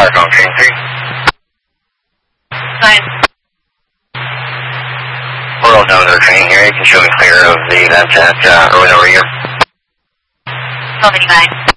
Tower phone, train 3. Fine. World knows train here. You can show me clear of the event at Irwin over here. 1289.